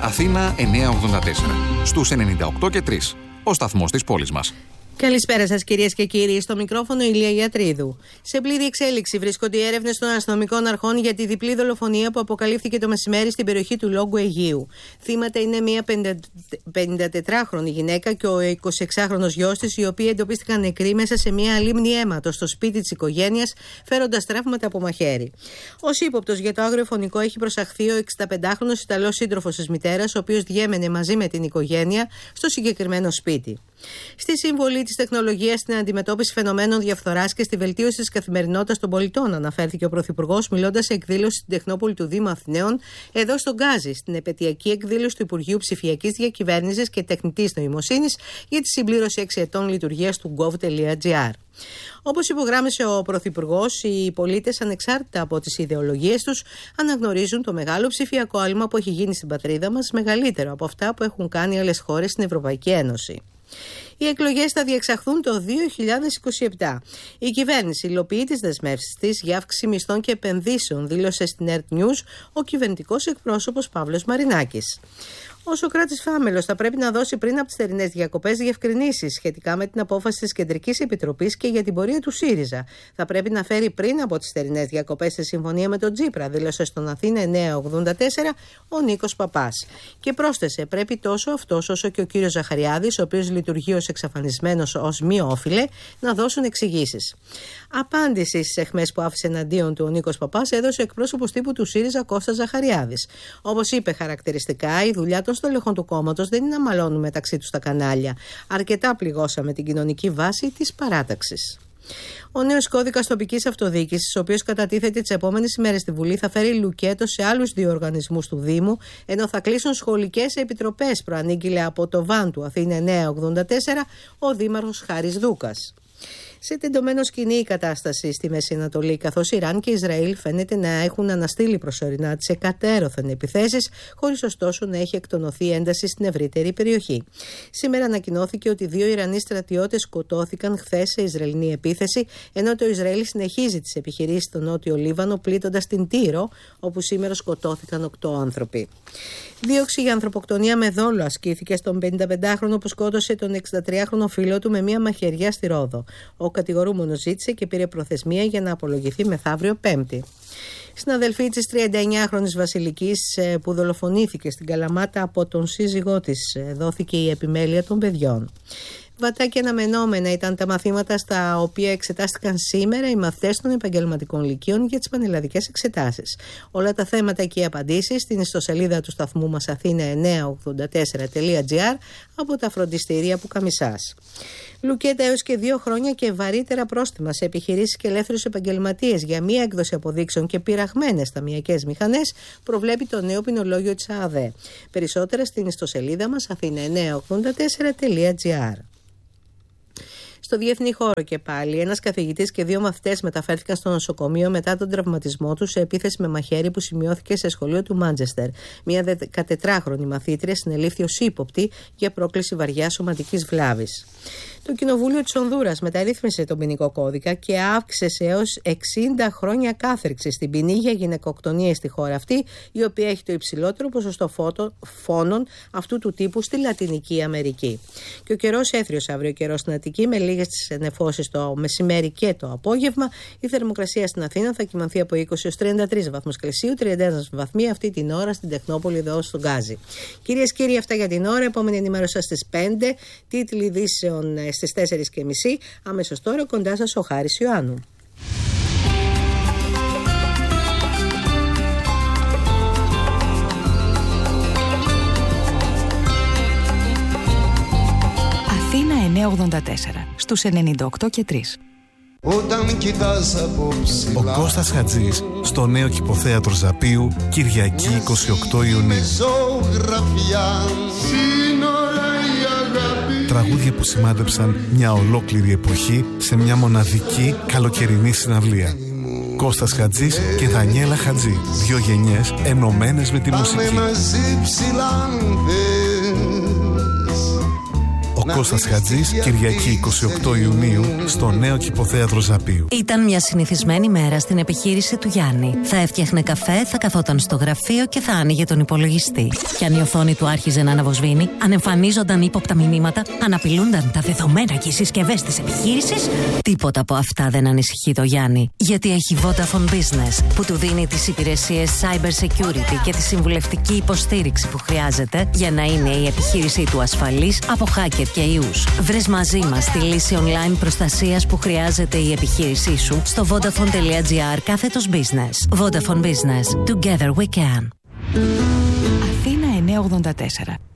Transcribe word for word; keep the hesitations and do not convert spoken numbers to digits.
Αθήνα εννιακόσια ογδόντα τέσσερα. Στους ενενήντα οκτώ και τρία. Ο σταθμός της πόλης μας. Καλησπέρα σας κυρίες και κύριοι, στο μικρόφωνο Ηλία Γιατρίδου. Σε πλήρη εξέλιξη βρίσκονται οι έρευνες των αστυνομικών αρχών για τη διπλή δολοφονία που αποκαλύφθηκε το μεσημέρι στην περιοχή του Λόγκου Αιγαίου. Θύματα είναι μια πενηντατετράχρονη γυναίκα και ο εικοσιεξάχρονος γιος της, οι οποίοι εντοπίστηκαν νεκροί μέσα σε μια λίμνη αίματος στο σπίτι της οικογένειας, φέροντας τραύματα από μαχαίρι. Ως ύποπτος για το άγριο φωνικό έχει προσαχθεί ο εξηνταπεντάχρονος Ιταλός σύντροφος της μητέρας, ο οποίος διέμενε μαζί με την οικογένεια στο συγκεκριμένο σπίτι. Στη συμβολή της τεχνολογίας στην αντιμετώπιση φαινομένων διαφθοράς και στη βελτίωση της καθημερινότητας των πολιτών, αναφέρθηκε ο Πρωθυπουργός μιλώντας σε εκδήλωση στην Τεχνόπολη του Δήμου Αθηναίων, εδώ στον Γκάζι, στην επετειακή εκδήλωση του Υπουργείου Ψηφιακής Διακυβέρνησης και Τεχνητής Νοημοσύνης για τη συμπλήρωση έξι ετών λειτουργίας του gov.gr. Όπως υπογράμμισε ο Πρωθυπουργός, οι πολίτες, ανεξάρτητα από τις ιδεολογίες τους, αναγνωρίζουν το μεγάλο ψηφιακό άλμα που έχει γίνει στην πατρίδα μας, μεγαλύτερο από αυτά που έχουν κάνει άλλες χώρες στην Ευρωπαϊκή Ένωση. Οι εκλογές θα διεξαχθούν το δύο χιλιάδες είκοσι επτά. Η κυβέρνηση υλοποιεί τις δεσμεύσεις της για αύξηση μισθών και επενδύσεων, δήλωσε στην ΕΡΤ News ο κυβερνητικός εκπρόσωπος Παύλος Μαρινάκης. Ο Σωκράτης Φάμελος θα πρέπει να δώσει πριν από τις θερινές διακοπές διευκρινήσεις σχετικά με την απόφαση της Κεντρικής Επιτροπής και για την πορεία του ΣΥΡΙΖΑ. Θα πρέπει να φέρει πριν από τις θερινές διακοπές τη συμφωνία με τον Τσίπρα, δήλωσε στον Αθήνα εννιακόσια ογδόντα τέσσερα ο Νίκος Παπάς. Και πρόσθεσε, πρέπει τόσο αυτός όσο και ο κύριος Ζαχαριάδης, ο οποίος λειτουργεί ως εξαφανισμένος ως μη όφιλε, να δώσουν εξηγήσεις. Απάντηση στις αιχμές που άφησε εναντίον του ο Νίκος Παπάς έδωσε ο εκπρόσωπος τύπου του ΣΥΡΙΖΑ Κώστας Ζαχαριάδης. Όπως είπε χαρακτηριστικά, η δουλειά των στελεχών του κόμματος δεν είναι να μαλώνουν μεταξύ τους τα κανάλια. Αρκετά πληγώσαμε την κοινωνική βάση της παράταξης. Ο νέος κώδικας τοπικής αυτοδιοίκησης, ο οποίος κατατίθεται τις επόμενες ημέρες στη Βουλή, θα φέρει λουκέτο σε άλλους δύο οργανισμούς του Δήμου, ενώ θα κλείσουν σχολικές επιτροπές, προανήγγειλε από το ΒΑΝ του Αθήνα εννιακόσια ογδόντα τέσσερα ο Δήμαρχος Χάρης Δούκας. Σε τεντωμένο σκηνή η κατάσταση στη Μέση Ανατολή, καθώς Ιράν και Ισραήλ φαίνεται να έχουν αναστείλει προσωρινά τις εκατέρωθεν επιθέσεις, χωρίς ωστόσο να έχει εκτονωθεί ένταση στην ευρύτερη περιοχή. Σήμερα ανακοινώθηκε ότι δύο Ιρανοί στρατιώτες σκοτώθηκαν χθες σε Ισραηλινή επίθεση, ενώ το Ισραήλ συνεχίζει τις επιχειρήσεις στο νότιο Λίβανο, πλήττοντας την Τύρο, όπου σήμερα σκοτώθηκαν οκτώ άνθρωποι. Δίωξη για ανθρωποκτονία με δόλο ασκήθηκε στον πενηνταπεντάχρονο που σκότωσε τον εξηντατριάχρονο φίλο του με μία μαχαιριά στη Ρόδο. Ο κατηγορούμενος ζήτησε και πήρε προθεσμία για να απολογηθεί μεθαύριο Πέμπτη. Συναδελφή της τριανταεννιάχρονης Βασιλικής που δολοφονήθηκε στην Καλαμάτα από τον σύζυγό της, δόθηκε η επιμέλεια των παιδιών. Βατά και αναμενόμενα ήταν τα μαθήματα στα οποία εξετάστηκαν σήμερα οι μαθητές των επαγγελματικών λυκείων για τις πανελλαδικές εξετάσεις. Όλα τα θέματα και οι απαντήσεις στην ιστοσελίδα του σταθμού μας Αθήνα εννιακόσια ογδόντα τέσσερα τελεία τζι άρ από τα φροντιστήρια Πουκαμισάς. Λουκέτα έως και δύο χρόνια και βαρύτερα πρόστιμα σε επιχειρήσεις και ελεύθερους επαγγελματίες για μία έκδοση αποδείξεων και πειραγμένες ταμειακές μηχανές προβλέπει το νέο ποινολόγιο της ΑΑΔΕ. Περισσότερα στην ιστοσελίδα μας Αθήνα εννιακόσια ογδόντα τέσσερα τελεία τζι άρ. Στο διεθνή χώρο και πάλι, ένας καθηγητής και δύο μαθητές μεταφέρθηκαν στο νοσοκομείο μετά τον τραυματισμό τους σε επίθεση με μαχαίρι που σημειώθηκε σε σχολείο του Μάντζεστερ. Μια δεκατετράχρονη μαθήτρια συνελήφθη ως ύποπτη για πρόκληση βαριάς σωματικής βλάβης. Το Κοινοβούλιο της Ονδούρας μεταρρύθμισε τον ποινικό κώδικα και αύξησε έως εξήντα χρόνια κάθριξη στην ποινή για γυναικοκτονίες στη χώρα αυτή, η οποία έχει το υψηλότερο ποσοστό φόνων αυτού του τύπου στη Λατινική Αμερική. Και ο καιρός έθριος αύριο καιρός στην Αττική με λίγες τις νεφώσεις το μεσημέρι και το απόγευμα. Η θερμοκρασία στην Αθήνα θα κυμανθεί από είκοσι έως τριάντα τρεις βαθμούς Κελσίου, τριάντα ένα βαθμοί αυτή την ώρα στην Τεχνόπολη εδώ στον Γκάζι. Κυρίες και κύριοι, αυτά για την ώρα. Επόμενη ενημέρωση στις πέντε. Τίτλοι ειδήσεων στις τέσσερις και μισή. Αμέσως τώρα κοντά σας ο Χάρης Ιωάννου. Αθήνα εννιακόσια ογδόντα τέσσερα στους ενενήντα οκτώ και τρία. Όταν κοιτάς από ψηλά. Ο Κώστας Χατζής στο νέο Κηποθέατρο Ζαπίου, Κυριακή είκοσι οκτώ Ιουνίου. Τραγούδια που σημάδεψαν μια ολόκληρη εποχή σε μια μοναδική καλοκαιρινή συναυλία. Κώστας Χατζής και Δανιέλα Χατζή. Δύο γενιές ενωμένες με τη μουσική. Ο Κώστας Χατζής, Κυριακή εικοστή ογδόη Ιουνίου, στο νέο Κηποθέατρο Ζαπίου. Ήταν μια συνηθισμένη μέρα στην επιχείρηση του Γιάννη. Θα έφτιαχνε καφέ, θα καθόταν στο γραφείο και θα άνοιγε τον υπολογιστή. Κι αν η οθόνη του άρχιζε να αναβοσβήνει, αν εμφανίζονταν ύποπτα μηνύματα, αν απειλούνταν τα δεδομένα και οι συσκευές της επιχείρησης, τίποτα από αυτά δεν ανησυχεί το Γιάννη. Γιατί έχει Vodafone Business, που του δίνει τις υπηρεσίες cyber security και τη συμβουλευτική υποστήριξη που χρειάζεται για να είναι η επιχείρησή του ασφαλής από hacker και ιούς. Βρες μαζί μας τη λύση online προστασίας που χρειάζεται η επιχείρησή σου στο vodafone.gr κάθετος business. Vodafone Business. Together we can. Αθήνα εννιακόσια ογδόντα τέσσερα.